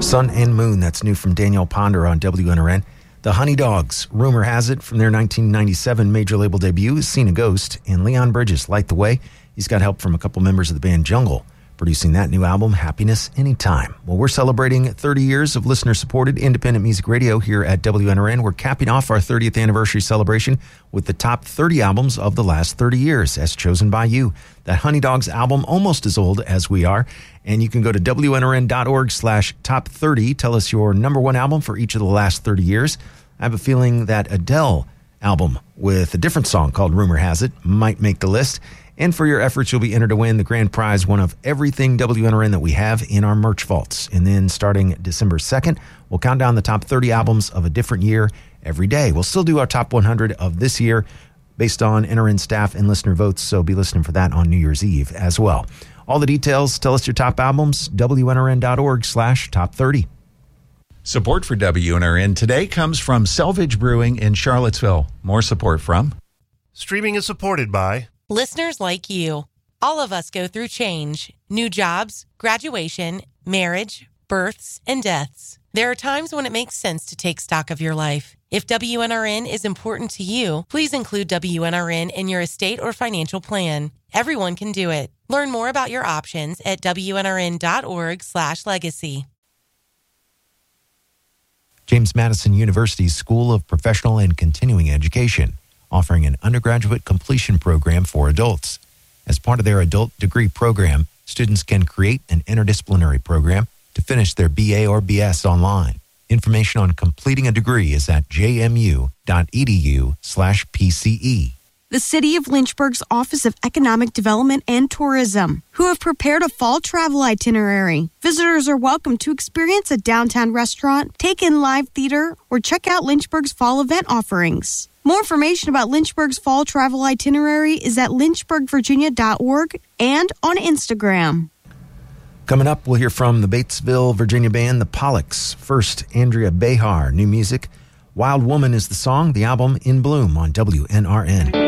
Sun and Moon, that's new from Danielle Ponder on WNRN. The Honey Dogs, rumor has it, from their 1997 major label debut, is Seen a Ghost. And Leon Bridges, Light the Way. He's got help from a couple members of the band Jungle, producing that new album, Happiness Anytime. Well, we're celebrating 30 years of listener-supported independent music radio here at WNRN. We're capping off our 30th anniversary celebration with the top 30 albums of the last 30 years, as chosen by you. That Honey Dogs album, almost as old as we are. And you can go to WNRN.org/top30. Tell us your number one album for each of the last 30 years. I have a feeling that Adele album with a different song called Rumor Has It might make the list. And for your efforts, you'll be entered to win the grand prize, one of everything WNRN that we have in our merch vaults. And then starting December 2nd, we'll count down the top 30 albums of a different year every day. We'll still do our top 100 of this year based on NRN staff and listener votes, so be listening for that on New Year's Eve as well. All the details, tell us your top albums, WNRN.org/top30. Support for WNRN today comes from Selvage Brewing in Charlottesville. More support from... Streaming is supported by... listeners like you. All of us go through change, new jobs, graduation, marriage, births, and deaths. There are times when it makes sense to take stock of your life. If WNRN is important to you, please include WNRN in your estate or financial plan. Everyone can do it. Learn more about your options at WNRN.org/legacy. James Madison University's School of Professional and Continuing Education, offering an undergraduate completion program for adults. As part of their adult degree program, students can create an interdisciplinary program to finish their BA or BS online. Information on completing a degree is at jmu.edu/PCE. The City of Lynchburg's Office of Economic Development and Tourism, who have prepared a fall travel itinerary. Visitors are welcome to experience a downtown restaurant, take in live theater, or check out Lynchburg's fall event offerings. More information about Lynchburg's fall travel itinerary is at lynchburgvirginia.org and on Instagram. Coming up, we'll hear from the Batesville, Virginia band, the Pollux. First, Andrea Behar, new music. Wild Woman is the song, the album In Bloom on WNRN.